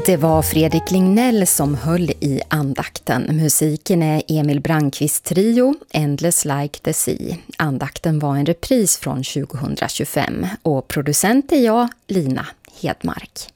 Det var Fredrik Lignell som höll i andakten. Musiken är Emil Brandqvist trio, Endless Like the Sea. Andakten var en repris från 2025 och producent är jag, Lina Hedmark.